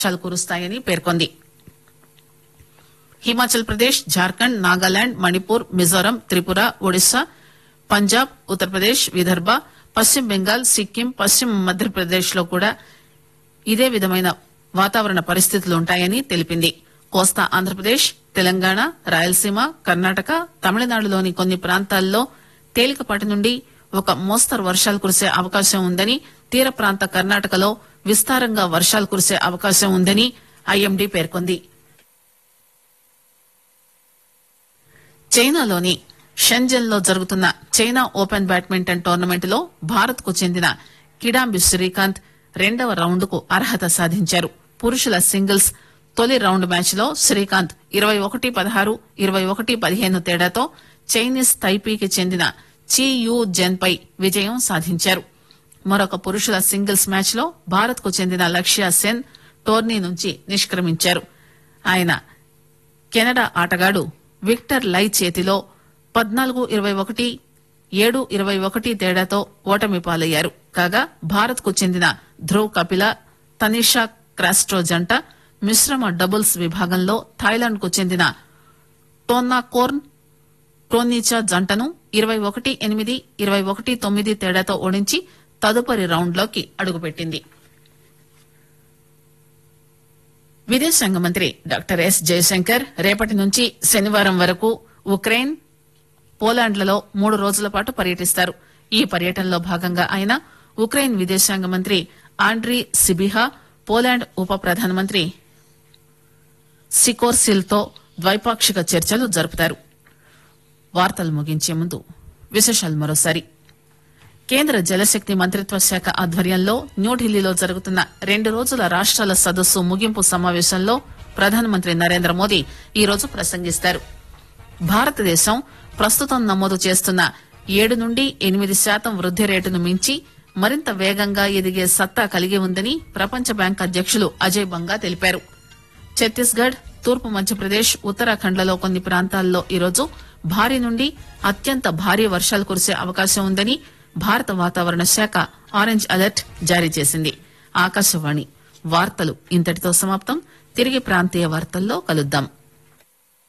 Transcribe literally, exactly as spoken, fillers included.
వర్షాలు కురుస్తాయని పేర్కొంది. హిమాచల్ ప్రదేశ్, జార్ఖండ్, నాగాలాండ్, మణిపూర్, మిజోరం, త్రిపుర, ఒడిశా, పంజాబ్, ఉత్తరప్రదేశ్, విదర్భ, పశ్చిమ బెంగాల్, సిక్కిం, పశ్చిమ మధ్యప్రదేశ్ లో కూడా ఇదే విధమైన వాతావరణ పరిస్థితులుంటాయని తెలిపింది. కోస్తా ఆంధ్రప్రదేశ్, తెలంగాణ, రాయలసీమ, కర్ణాటక, తమిళనాడులోని కొన్ని ప్రాంతాల్లో తేలికపాటి నుండి ఒక మోస్తరు వర్షాలు కురిసే అవకాశం ఉందని, తీర ప్రాంత కర్ణాటకలో విస్తారంగా వర్షాలు కురిసే అవకాశం ఉందని ఐఎండీ పేర్కొంది. చైనాలోని షెంజన్ లో జరుగుతున్న చైనా ఓపెన్ బ్యాడ్మింటన్ టోర్నమెంట్ లో భారత్ కు చెందిన కిడాంబి శ్రీకాంత్ రెండవ రౌండ్ కు అర్హత సాధించారు. పురుషుల సింగిల్స్ తొలి రౌండ్ మ్యాచ్ లో శ్రీకాంత్ ఇరవై ఒకటి పదహారు, ఇరవై ఒకటి పదిహేను తేడాతో చైనీస్ తైపీకి చెందిన చీ యూ జెన్ పై విజయం సాధించారు. మరొక పురుషుల సింగిల్స్ మ్యాచ్ లో భారత్ కు చెందిన లక్ష్య సెన్ టోర్నీ నుంచి నిష్క్రమించారు. ఆయన కెనడా ఆటగాడు విక్టర్ లై చేతిలో పద్నాలుగు ఇరవై ఒకటి, ఏడు ఇరవై ఒకటి తేడాతో ఓటమి పాలయ్యారు. కాగా భారత్ కు చెందిన ధ్రువ్ కపిల, తనిషా క్రాస్టో జంట మిశ్రమ డబుల్స్ విభాగంలో థాయిలాండ్ కు చెందిన టోన్నాకోర్న్ టోనీచా జంటను ఇరవై ఒకటి ఎనిమిది, ఇరవై ఒకటి తొమ్మిది తేడాతో ఓడించి తదుపరి రౌండ్లోకి అడుగుపెట్టింది. విదేశాంగ మంత్రి డాక్టర్ ఎస్ జయశంకర్ రేపటి నుంచి శనివారం వరకు ఉక్రెయిన్, పోలాండ్లలో మూడు రోజుల పాటు పర్యటిస్తారు. ఈ పర్యటనలో భాగంగా ఆయన ఉక్రెయిన్ విదేశాంగ మంత్రి ఆండ్రీ సిబిహా, పోలాండ్ ఉప ప్రధానమంత్రి సికోర్సిల్ తో ద్వైపాక్షిక చర్చలు జరుపుతారు. వార్తలు ముగించే ముందు విశేషాలు మరోసారి. కేంద్ర జలశక్తి మంత్రిత్వ శాఖ ఆధ్వర్యంలో న్యూఢిల్లీలో జరుగుతున్న రెండు రోజుల రాష్ట్రాల సదస్సు ముగింపు సమావేశంలో ప్రధానమంత్రి నరేంద్ర మోదీ ఈరోజు ప్రసంగిస్తారు. భారతదేశం ప్రస్తుతం నమోదు చేస్తున్న ఏడు నుండి ఎనిమిది శాతం వృద్ది రేటును మించి మరింత వేగంగా ఎదిగే సత్తా కలిగి ఉందని ప్రపంచ బ్యాంక్ అధ్యకులు అజయ్ బంగా తెలిపారు. ఛత్తీస్గఢ్, తూర్పు మధ్యప్రదేశ్, ఉత్తరాఖండ్లలో కొన్ని ప్రాంతాల్లో ఈరోజు భారీ నుండి అత్యంత భారీ వర్షాలు కురిసే అవకాశం ఉందని భారత వాతావరణ శాఖ ఆరెంజ్ అలర్ట్ జారీ చేసింది. ఆకాశవాణి వార్తలు ఇంతటితో సమాప్తం. తిరిగి ప్రాంతీయ వార్తల్లో కలుద్దాం.